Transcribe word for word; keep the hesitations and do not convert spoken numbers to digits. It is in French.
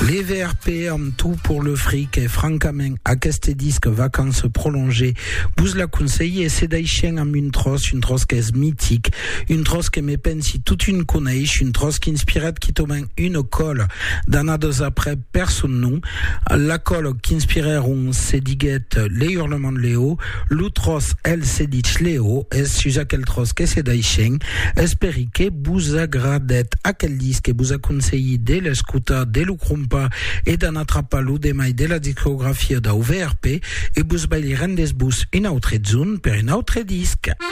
Les V R P en tout pour le fric et francament à aquest disque vacances prolongées vous la conseillez c'est d'aïchen en une trosse une trosse qui est mythique une trosse qui me pensi toute une connaisse une trosse qui inspire qui tombe une colle d'ana deux après personne non la colle qui inspireront c'est diguette les hurlements de Léo l'outrosse elle c'est dit Léo et suja quel trosse que c'est d'aïchen espéri que vous agradette à quel disque vous a conseillé dès l'escuta dès le crumpa et d'en attraper l'eau des mailles de la discographie de V R P et vous baillez rendes bus une autre zone per une autre disque.